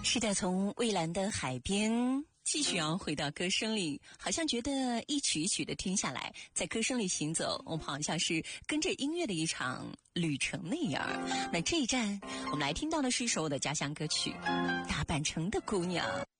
是的，从蔚蓝的海边继续回到歌声里，好像觉得一曲一曲的听下来，在歌声里行走，我们好像是跟着音乐的一场旅程那样。那这一站我们来听到的是一首我的家乡歌曲《大阪城的姑娘》。